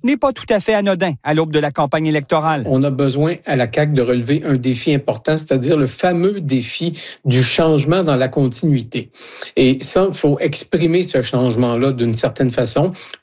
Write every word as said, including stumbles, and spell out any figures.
n'est pas tout à fait anodin à l'aube de la campagne électorale. On a besoin à la C A Q de relever un défi important, c'est-à-dire le fameux défi du changement dans la continuité. Et ça, il faut exprimer ce changement-là d'une certaine façon.